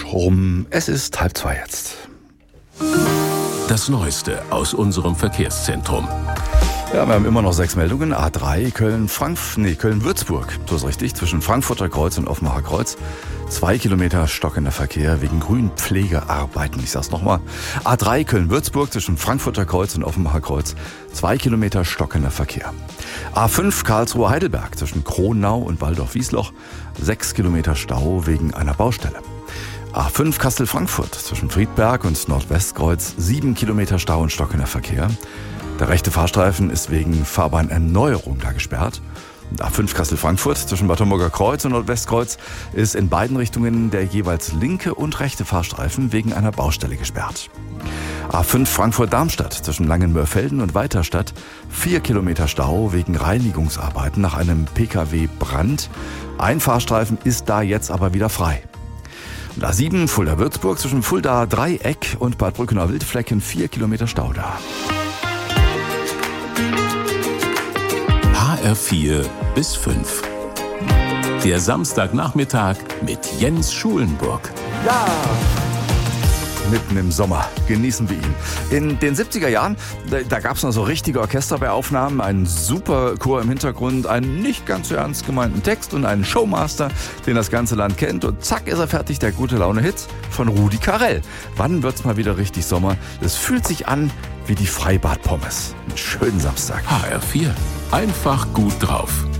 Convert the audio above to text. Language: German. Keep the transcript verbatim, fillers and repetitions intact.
Mensch rum. Es ist halb zwei jetzt. Das Neueste aus unserem Verkehrszentrum. Ja, wir haben immer noch sechs Meldungen. A drei, Köln-Frankf- nee, Köln-Würzburg. So ist richtig, zwischen Frankfurter Kreuz und Offenbacher Kreuz. Zwei Kilometer stockender Verkehr wegen Grünpflegearbeiten. Ich sag's nochmal. A drei, Köln-Würzburg, zwischen Frankfurter Kreuz und Offenbacher Kreuz. Zwei Kilometer stockender Verkehr. A fünf, Karlsruhe-Heidelberg, zwischen Kronau und Waldorf-Wiesloch. Sechs Kilometer Stau wegen einer Baustelle. A fünf, Kassel-Frankfurt, zwischen Friedberg und Nordwestkreuz. Sieben Kilometer Stau und stockender Verkehr. Der rechte Fahrstreifen ist wegen Fahrbahnerneuerung da gesperrt. A fünf Kassel-Frankfurt zwischen Bad Homburger Kreuz und Nordwestkreuz ist in beiden Richtungen der jeweils linke und rechte Fahrstreifen wegen einer Baustelle gesperrt. A fünf Frankfurt-Darmstadt zwischen Langenmörfelden und Weiterstadt. Vier Kilometer Stau wegen Reinigungsarbeiten nach einem Pkw-Brand. Ein Fahrstreifen ist da jetzt aber wieder frei. Und A sieben Fulda-Würzburg zwischen Fulda-Dreieck und Bad Brückenau-Wildflecken. Vier Kilometer Stau da. H R vier bis fünf. Der Samstagnachmittag mit Jens Schulenburg. Ja! Mitten im Sommer. Genießen wir ihn. In den siebziger Jahren, da, da gab es noch so richtige Orchester bei Aufnahmen, einen super Chor im Hintergrund, einen nicht ganz so ernst gemeinten Text und einen Showmaster, den das ganze Land kennt. Und zack ist er fertig, der Gute-Laune-Hit von Rudi Carrell. Wann wird's mal wieder richtig Sommer? Es fühlt sich an wie die Freibad-Pommes. Einen schönen Samstag. H R vier. Einfach gut drauf.